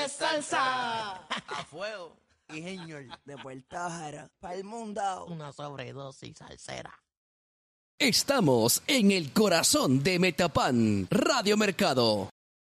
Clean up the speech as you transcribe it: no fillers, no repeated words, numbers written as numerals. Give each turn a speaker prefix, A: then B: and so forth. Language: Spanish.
A: salsa.
B: A fuego.
A: Y señor, de Puerto Jara, para el mundo.
C: Una sobredosis salsera.
D: Estamos en el corazón de Metapan Radio Mercado.